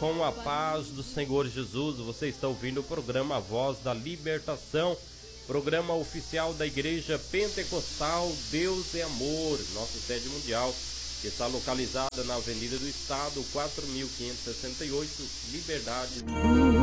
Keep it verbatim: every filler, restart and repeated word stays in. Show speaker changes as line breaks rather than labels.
com a paz do Senhor Jesus. Você está ouvindo o programa Voz da Libertação, programa oficial da Igreja Pentecostal Deus é Amor, nossa sede mundial, que está localizada na Avenida do Estado, quatro mil quinhentos e sessenta e oito, Liberdade.